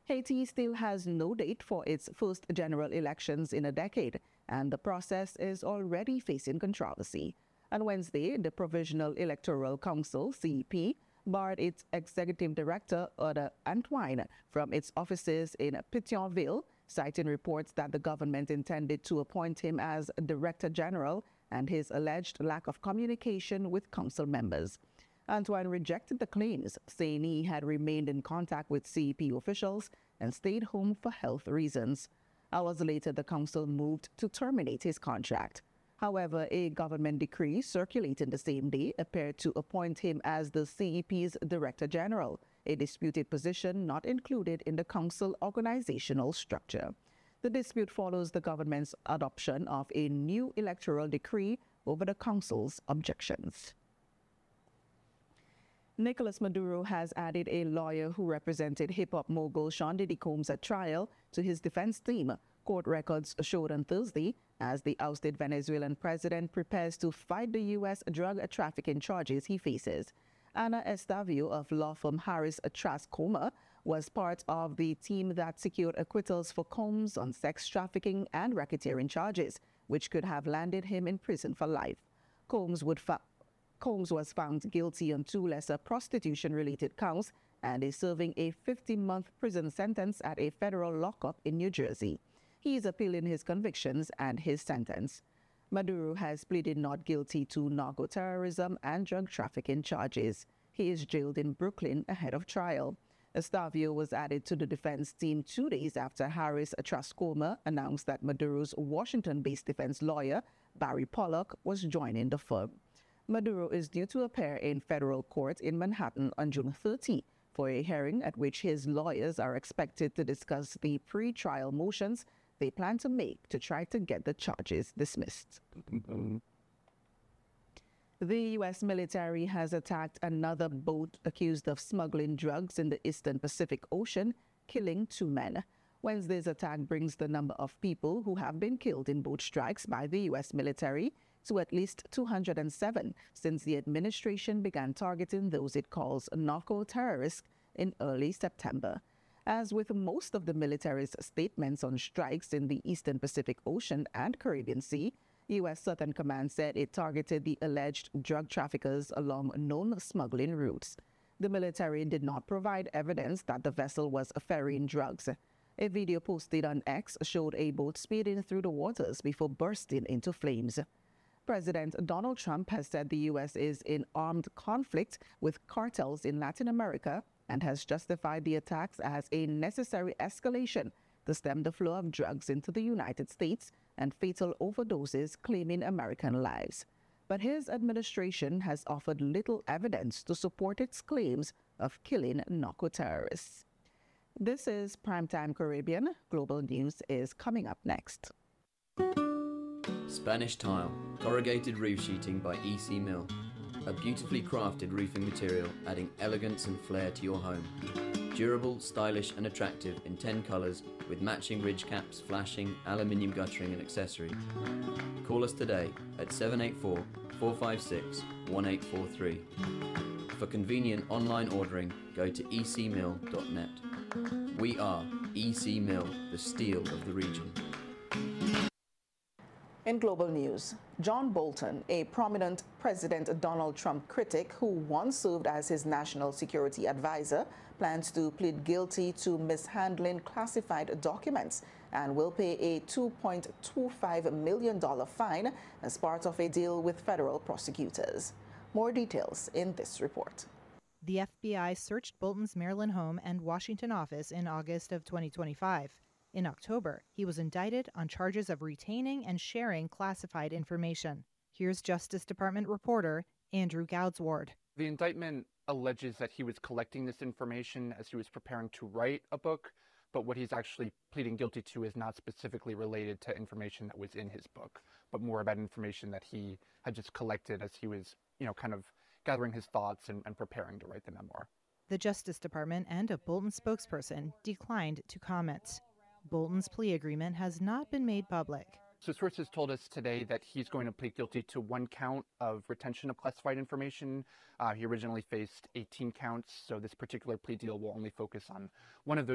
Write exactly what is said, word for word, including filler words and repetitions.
Haiti still has no date for its first general elections in a decade, and the process is already facing controversy. On Wednesday, the Provisional Electoral Council, C E P, barred its executive director, Oda Antoine, from its offices in Pétionville, citing reports that the government intended to appoint him as Director General and his alleged lack of communication with council members. Antoine rejected the claims, saying he had remained in contact with C E P officials and stayed home for health reasons. Hours later, the council moved to terminate his contract. However, a government decree circulating the same day appeared to appoint him as the C E P's Director General, a disputed position not included in the council organizational structure. The dispute follows the government's adoption of a new electoral decree over the council's objections. Nicolas Maduro has added a lawyer who represented hip-hop mogul Sean Diddy Combs at trial to his defense team, court records showed on Thursday, as the ousted Venezuelan president prepares to fight the U S drug trafficking charges he faces. Ana Estavio of law firm Harris Trask Comer was part of the team that secured acquittals for Combs on sex trafficking and racketeering charges, which could have landed him in prison for life. Combs would fa Combs was found guilty on two lesser prostitution-related counts and is serving a fifty-month prison sentence at a federal lockup in New Jersey. He is appealing his convictions and his sentence. Maduro has pleaded not guilty to narco-terrorism and drug trafficking charges. He is jailed in Brooklyn ahead of trial. Estavio was added to the defense team two days after Harris Trask Comer announced that Maduro's Washington-based defense lawyer, Barry Pollock, was joining the firm. Maduro is due to appear in federal court in Manhattan on June thirtieth for a hearing at which his lawyers are expected to discuss the pre-trial motions they plan to make to try to get the charges dismissed. The U S military has attacked another boat accused of smuggling drugs in the Eastern Pacific Ocean, killing two men. Wednesday's attack brings the number of people who have been killed in boat strikes by the U S military to at least two hundred seven since the administration began targeting those it calls narco-terrorists in early September. As with most of the military's statements on strikes in the Eastern Pacific Ocean and Caribbean Sea, U S Southern Command said it targeted the alleged drug traffickers along known smuggling routes. The military did not provide evidence that the vessel was ferrying drugs. A video posted on X showed a boat speeding through the waters before bursting into flames. President Donald Trump has said the U S is in armed conflict with cartels in Latin America and has justified the attacks as a necessary escalation to stem the flow of drugs into the United States and fatal overdoses claiming American lives. But his administration has offered little evidence to support its claims of killing narco-terrorists. This is Primetime Caribbean. Global News is coming up next. Spanish Tile, corrugated roof sheeting by E C Mill. A beautifully crafted roofing material adding elegance and flair to your home. Durable, stylish and attractive in ten colours with matching ridge caps, flashing, aluminium guttering and accessories. Call us today at seven eight four, four five six, one eight four three. For convenient online ordering, go to e c mill dot net. We are E C Mill, the steel of the region. In global news, John Bolton, a prominent President Donald Trump critic who once served as his national security advisor, plans to plead guilty to mishandling classified documents and will pay a two point two five million dollars fine as part of a deal with federal prosecutors. More details in this report. The F B I searched Bolton's Maryland home and Washington office in August of twenty twenty-five. In October, he was indicted on charges of retaining and sharing classified information. Here's Justice Department reporter Andrew Goudsward. The indictment alleges that he was collecting this information as he was preparing to write a book, but what he's actually pleading guilty to is not specifically related to information that was in his book, but more about information that he had just collected as he was, you know, kind of gathering his thoughts and, and preparing to write the memoir. The Justice Department and a Bolton spokesperson declined to comment. Bolton's plea agreement has not been made public. So sources told us today that he's going to plead guilty to one count of retention of classified information. Uh, he originally faced eighteen counts, so this particular plea deal will only focus on one of those